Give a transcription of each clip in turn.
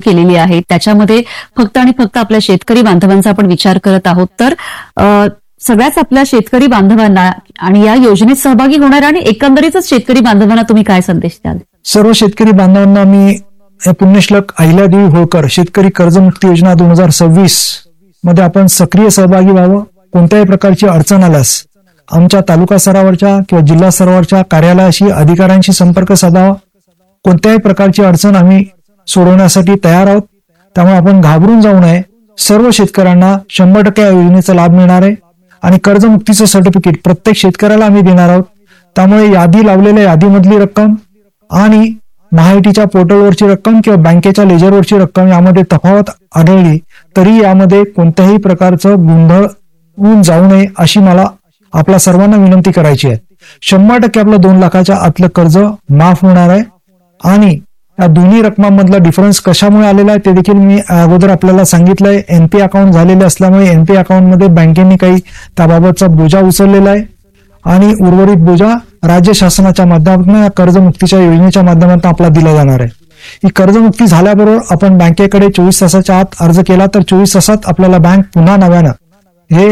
केलेली आहे त्याच्यामध्ये फक्त आणि फक्त आपल्या शेतकरी बांधवांचा आपण विचार करत आहोत. तर सगळ्याच आपल्या शेतकरी बांधवांना आणि या योजनेत सहभागी होणाऱ्या आणि एकंदरीतच शेतकरी बांधवांना तुम्ही काय संदेश द्याल? सर्व शेतकरी बांधवांना मी पुण्यश्लोक अहिल्यादेवी होळकर शेतकरी कर्जमुक्ती योजना 2026 मध्ये आपण सक्रिय सहभागी व्हावं. कोणत्याही प्रकारची अडचण आल्यास आमच्या तालुका स्तरावरच्या किंवा जिल्हा स्तरावरच्या कार्यालयाशी अधिकाऱ्यांशी संपर्क साधावा. कोणत्याही प्रकारची अडचण आम्ही सोडवण्यासाठी तयार आहोत. त्यामुळे आपण घाबरून जाऊ नये. सर्व शेतकऱ्यांना 100% या योजनेचा लाभ मिळणार आहे आणि कर्जमुक्तीचं सर्टिफिकेट प्रत्येक शेतकऱ्याला आम्ही देणार आहोत. त्यामुळे यादी लावलेल्या यादीमधली रक्कम आणि महाआयटीच्या पोर्टलवरची रक्कम किंवा बँकेच्या लेजरवरची रक्कम यामध्ये तफावत आढळली तरी यामध्ये कोणत्याही प्रकारचं गोंधळ होऊन जाऊ नये अशी मला आपल्या सर्वांना विनंती करायची आहे. 100% आपलं 2 लाखाच्या आतलं कर्ज माफ होणार आहे आणि या दोन्ही रकमांमधला डिफरन्स कशामुळे आलेला आहे ते देखील मी अगोदर आपल्याला सांगितलंय. एनपी अकाउंट झालेले असल्यामुळे एनपी अकाउंटमध्ये बँकेने काही त्याबाबतचा बोजा उचललेला आहे आणि उर्वरित बोजा राज्य शासनाच्या माध्यमातून या कर्जमुक्तीच्या योजनेच्या माध्यमातून आपला दिला जाणार आहे. ही कर्जमुक्ती झाल्याबरोबर आपण बँकेकडे 24 तासाच्या आत अर्ज केला तर 24 तासात आपल्याला बँक पुन्हा नव्यानं हे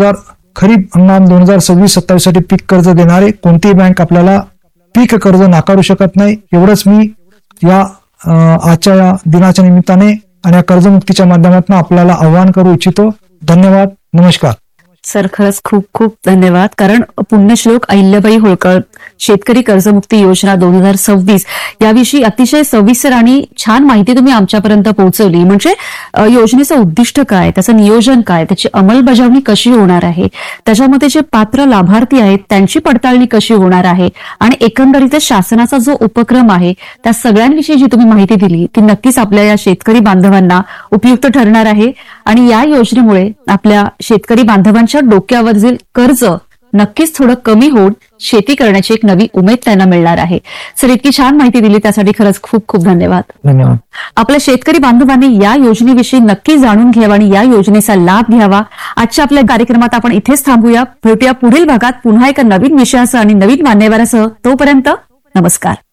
खरीप हंगाम 2026-27 साठी पीक कर्ज देणारे कोणतीही बँक आपल्याला पीक कर्ज नाकारू शकत नाही. एवढंच मी या आजच्या या दिनाच्या निमित्ताने आणि या कर्जमुक्तीच्या माध्यमातून आपल्याला आवाहन करू इच्छितो. धन्यवाद. नमस्कार. सर, खरंच खूप खूप धन्यवाद. कारण पुण्यश्लोक अहिल्याबाई होळकर शेतकरी कर्जमुक्ती योजना 2026 याविषयी अतिशय सविस्तर आणि छान माहिती तुम्ही आमच्यापर्यंत पोहोचवली. म्हणजे योजनेचं उद्दिष्ट काय, त्याचं नियोजन काय, त्याची अंमलबजावणी कशी होणार आहे, त्याच्यामध्ये जे पात्र लाभार्थी आहेत त्यांची पडताळणी कशी होणार आहे आणि एकंदरीतच शासनाचा जो उपक्रम आहे त्या सगळ्यांविषयी जी तुम्ही माहिती दिली ती नक्कीच आपल्या या शेतकरी बांधवांना उपयुक्त ठरणार आहे आणि या योजनेमुळे आपल्या शेतकरी बांधवांच्या डोक्यावरील कर्ज नक्कीच थोडं कमी होऊन शेती करण्याची एक नवी उमेद त्यांना मिळणार आहे. सर, इतकी छान माहिती दिली त्यासाठी खरंच खूप खूप धन्यवाद. धन्यवाद. आपल्या शेतकरी बांधवांनी या योजनेविषयी नक्की जाणून घ्यावा आणि या योजनेचा लाभ घ्यावा. आजच्या आपल्या कार्यक्रमात आपण इथेच थांबूया. भेटूया पुढील भागात पुन्हा एका नवीन विषयासह आणि नवीन मान्यवरासह. तोपर्यंत नमस्कार.